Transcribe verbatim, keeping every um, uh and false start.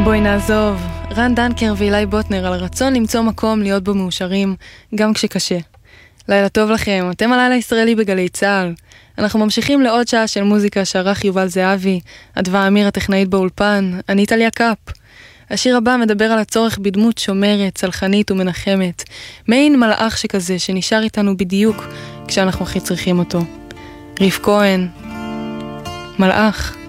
בואי נעזוב, רן דנקר ואילי בוטנר על הרצון למצוא מקום להיות בו מאושרים, גם כשקשה. לילה טוב לכם, אתם הלילה הישראלי בגלי צהל. אנחנו ממשיכים לעוד שעה של מוזיקה שערך יובל זהבי, אדווה אמיר הטכנאית באולפן, אני טליה קאפ. השיר הבא מדבר על הצורך בדמות שומרת, צלחנית ומנחמת, מעין מלאך שכזה שנשאר איתנו בדיוק כשאנחנו הכי צריכים אותו. ריף כהן, מלאך.